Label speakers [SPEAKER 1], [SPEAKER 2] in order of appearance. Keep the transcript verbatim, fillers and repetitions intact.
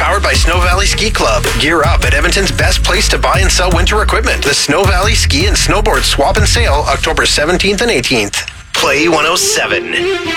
[SPEAKER 1] powered by Snow Valley Ski Club. Gear up at Edmonton's best place to buy and sell winter equipment. The Snow Valley Ski and Snowboard Swap and Sale, October seventeenth and eighteenth. Play one oh seven.